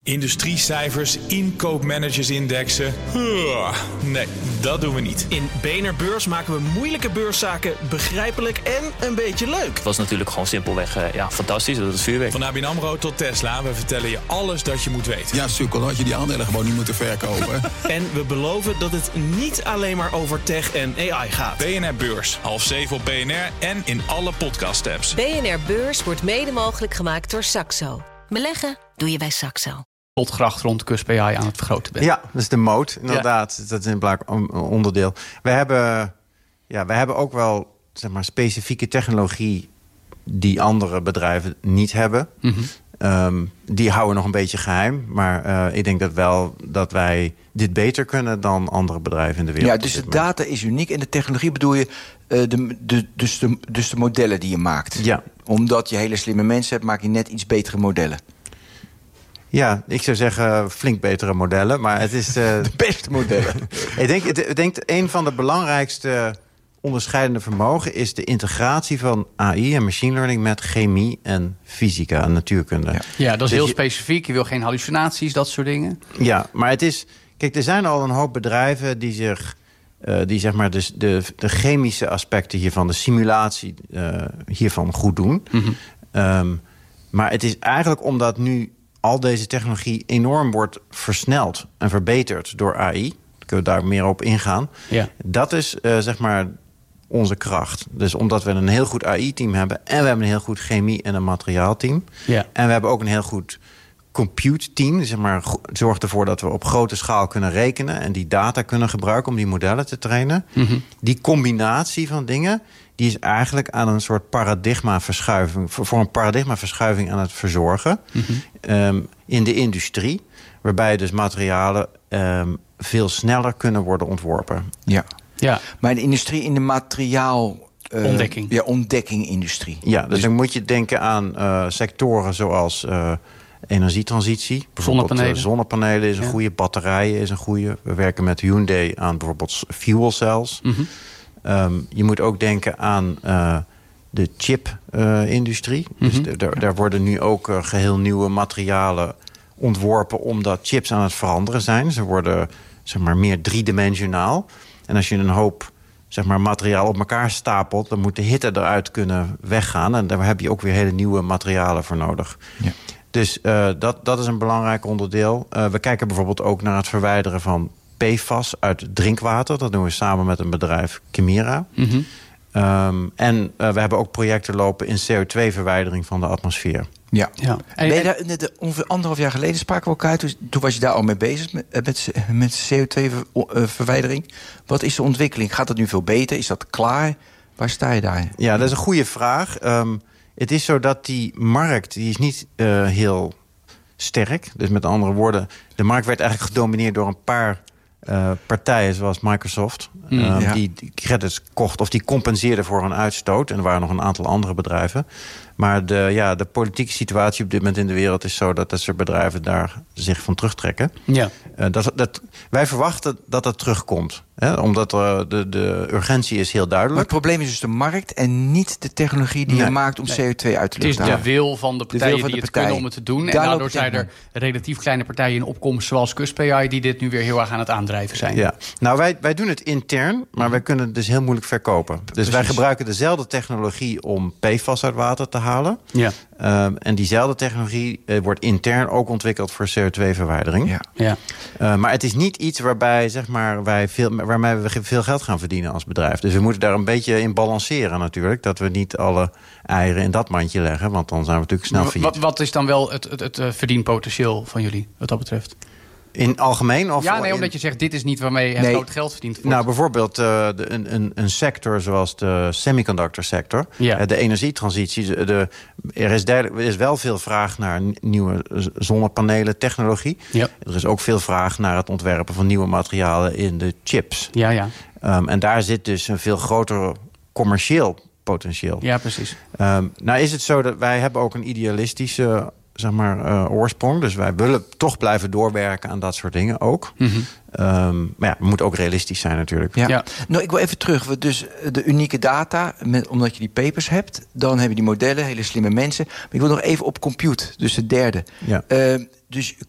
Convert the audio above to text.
Industriecijfers, inkoopmanagersindexen. Nee, dat doen we niet. In BNR Beurs maken we moeilijke beurszaken begrijpelijk en een beetje leuk. Het was natuurlijk gewoon simpelweg fantastisch. Dat is vuurwerk. Van ABN AMRO tot Tesla, we vertellen je alles dat je moet weten. Ja, sukkel, had je die aandelen gewoon niet moeten verkopen. En we beloven dat het niet alleen maar over tech en AI gaat. BNR Beurs, 6:30 op BNR en in alle podcast-apps. BNR Beurs wordt mede mogelijk gemaakt door Saxo. Beleggen doe je bij Saxo. Slotgracht rond KUSP AI aan het vergroten bent. Ja, dat is de moot, inderdaad. Ja. Dat is een belangrijk onderdeel. Wij hebben ook wel, zeg maar, specifieke technologie die andere bedrijven niet hebben. Mm-hmm. Die houden nog een beetje geheim. Maar ik denk dat wij dit beter kunnen dan andere bedrijven in de wereld. Ja, dus de data is uniek en de technologie bedoel je dus de modellen die je maakt. Ja. Omdat je hele slimme mensen hebt, maak je net iets betere modellen. Ja, ik zou zeggen flink betere modellen, maar het is de beste modellen. Ik denk een van de belangrijkste onderscheidende vermogen is de integratie van AI en machine learning met chemie en fysica en natuurkunde. Ja, dat is dus heel specifiek. Je wil geen hallucinaties, dat soort dingen. Ja, maar het is... Kijk, er zijn al een hoop bedrijven die zeg maar de chemische aspecten hiervan, de simulatie hiervan goed doen. Mm-hmm. Maar het is eigenlijk omdat nu al deze technologie enorm wordt versneld en verbeterd door AI. Dan kunnen we daar meer op ingaan. Ja. Dat is zeg maar onze kracht. Dus omdat we een heel goed AI-team hebben en we hebben een heel goed chemie- en een materiaalteam. Ja. En we hebben ook een heel goed compute-team. Zeg maar, zorgt ervoor dat we op grote schaal kunnen rekenen en die data kunnen gebruiken om die modellen te trainen. Mm-hmm. Die combinatie van dingen, die is eigenlijk aan een soort paradigmaverschuiving, voor een paradigmaverschuiving aan het verzorgen. Mm-hmm. In de industrie, waarbij dus materialen veel sneller kunnen worden ontworpen. Ja. Ja. Maar in de industrie, in de materiaal ontdekking. Ja, ontdekkingindustrie. Ja, dus dan moet je denken aan sectoren zoals energietransitie. Zonnepanelen is een goede, batterijen is een goede. We werken met Hyundai aan bijvoorbeeld fuel cells. Mm-hmm. Je moet ook denken aan de chip-industrie. Mm-hmm. Dus daar worden nu ook geheel nieuwe materialen ontworpen omdat chips aan het veranderen zijn. Ze worden, zeg maar, meer driedimensionaal. En als je een hoop, zeg maar, materiaal op elkaar stapelt, dan moet de hitte eruit kunnen weggaan. En daar heb je ook weer hele nieuwe materialen voor nodig. Ja. Dus dat is een belangrijk onderdeel. We kijken bijvoorbeeld ook naar het verwijderen van PFAS uit drinkwater. Dat doen we samen met een bedrijf, Kemira. Mm-hmm. En we hebben ook projecten lopen in CO2-verwijdering van de atmosfeer. Ja. Ja. Ongeveer 1,5 jaar geleden spraken we elkaar. Toen was je daar al mee bezig met CO2-verwijdering. Wat is de ontwikkeling? Gaat dat nu veel beter? Is dat klaar? Waar sta je daar? Ja, dat is een goede vraag. Het is zo dat die markt die is niet heel sterk. Dus met andere woorden, de markt werd eigenlijk gedomineerd door een paar partijen zoals Microsoft. Die credits kocht of die compenseerden voor een uitstoot. En er waren nog een aantal andere bedrijven. Maar de politieke situatie op dit moment in de wereld is zo dat soort bedrijven daar zich van terugtrekken. Ja. Wij verwachten dat het terugkomt. Hè? Omdat de urgentie is heel duidelijk. Maar het probleem is dus de markt en niet de technologie die je maakt om CO2 uit te lucht te halen. Het is de wil van de partijen die het kunnen om het te doen. En daardoor zijn er relatief kleine partijen in opkomst zoals KUSP AI die dit nu weer heel erg aan het aandrijven zijn. Ja. Nou, wij doen het intern, maar wij kunnen het dus heel moeilijk verkopen. Dus wij gebruiken dezelfde technologie om PFAS uit water te halen. Ja. En diezelfde technologie wordt intern ook ontwikkeld voor CO2-verwijdering. Ja. Ja. Maar het is niet iets waarbij, zeg maar, waarmee we veel geld gaan verdienen als bedrijf. Dus we moeten daar een beetje in balanceren natuurlijk. Dat we niet alle eieren in dat mandje leggen, want dan zijn we natuurlijk snel failliet. Wat is dan wel het verdienpotentieel van jullie wat dat betreft? In algemeen? Of omdat je zegt, dit is niet waarmee het groot geld verdiend wordt. Nou, bijvoorbeeld een sector zoals de semiconductor sector. Ja. De energietransitie. Er is wel veel vraag naar nieuwe zonnepanelen technologie. Ja. Er is ook veel vraag naar het ontwerpen van nieuwe materialen in de chips. Ja, ja. En daar zit dus een veel groter commercieel potentieel. Ja, precies. Nou is het zo dat wij hebben ook een idealistische, zeg maar, oorsprong. Dus wij willen toch blijven doorwerken aan dat soort dingen ook. Mm-hmm. Maar ja, we moeten ook realistisch zijn natuurlijk. Ja. Ja. Nou, ik wil even terug. Dus de unieke data, omdat je die papers hebt. Dan heb je die modellen, hele slimme mensen. Maar ik wil nog even op compute, dus de derde. Ja. Dus